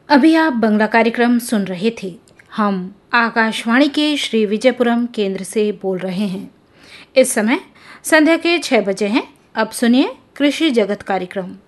अभी आप बंगला कार्यक्रम सुन रहे थे। हम आकाशवाणी के श्री विजयपुरम केंद्र से बोल रहे हैं। इस समय संध्या के 6 बजे हैं। अब सुनिए कृषि जगत कार्यक्रम।